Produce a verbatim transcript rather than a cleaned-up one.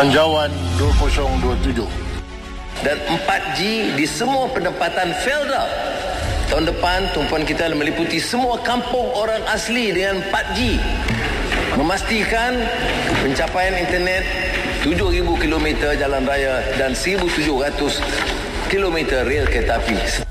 Anjawan dua ribu dua puluh tujuh. Dan empat G di semua penempatan Felda. Tahun depan tumpuan kita meliputi semua kampung orang asli dengan empat G. Memastikan pencapaian internet tujuh ribu kilometer jalan raya dan seribu tujuh ratus kilometer rel kereta api.